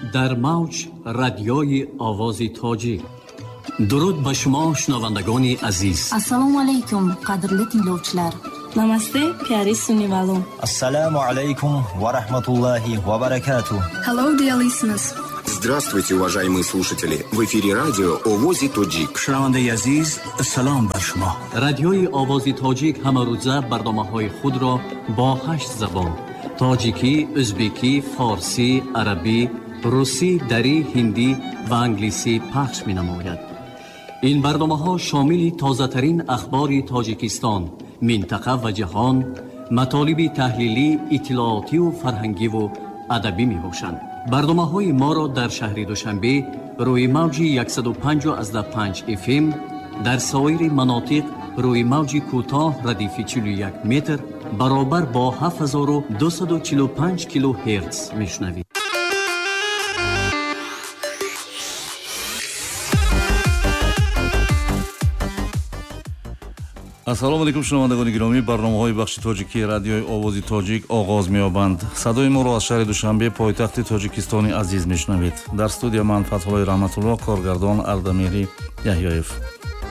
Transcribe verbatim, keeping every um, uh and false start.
در موج رادیوی آواز تاجیک. درود به شما شنوندگان عزیز. Assalomu alaykum qadrli tinglovchilar. Namaste pyari sunnivalu. Assalomu alaykum va rahmatullohi va barakatuh. Hello dear listeners. Здравствуйте, уважаемые слушатели. В эфире радио Овози Тоджик. شنونده عزیز، سلام بر شما. رادیوی آواز تاجیک همه روزه برنامه‌های خود را با هشت زبان: تاجیکی، ازبکی، فارسی، عربی، روسی، دری، هندی و انگلیسی پخش می‌نماید. این برنامه‌ها شامل تازه‌ترین اخبار تاجیکستان، منطقه و جهان، مطالب تحلیلی، اطلاعاتی و فرهنگی و ادبی می‌باشند. برنامه‌های ما را در شهر دوشنبه روی موج صد و پنج از پنج اف ام، در سایر مناطق روی موج کوتاه ردیف چهل و یک متر برابر با هفت هزار و دویست و چهل و پنج کیلو هرتز میشنوید. ассалому алайкум шунавандагони гиромӣ, барномаҳои бахши тоҷикии радиои овози тоҷик оғоз меёбанд. садои моро аз шаҳри душанбе, пойтахти тоҷикистони азиз мешунавед. дар студия ман Фатҳуллои Раҳматулло, коргардон Ардамири Яҳьёев.